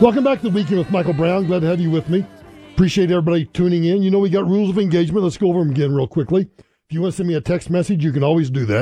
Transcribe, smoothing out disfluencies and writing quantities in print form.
Welcome back to the Weekend with Michael Brown. Glad to have you with me. Appreciate everybody tuning in. You know we got rules of engagement. Let's go over them again real quickly. If you want to send me a text message, you can always do that.